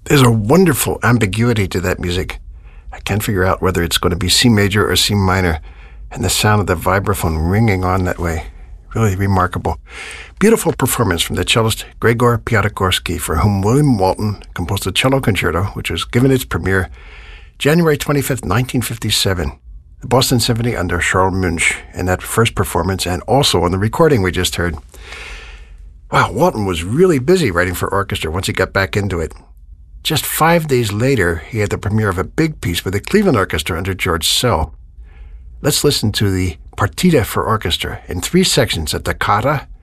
There's a wonderful ambiguity to that music. I can't figure out whether it's going to be C major or C minor, and the sound of the vibraphone ringing on that way. Really remarkable. Beautiful performance from the cellist Gregor Piatigorsky, for whom William Walton composed a cello concerto, which was given its premiere January 25th, 1957. The Boston Symphony under Charles Munch in that first performance, and also on the recording we just heard. Wow, Walton was really busy writing for orchestra once he got back into it. Just 5 days later, he had the premiere of a big piece with the Cleveland Orchestra under George Szell. Let's listen to the Partita for Orchestra in 3 sections, a toccata,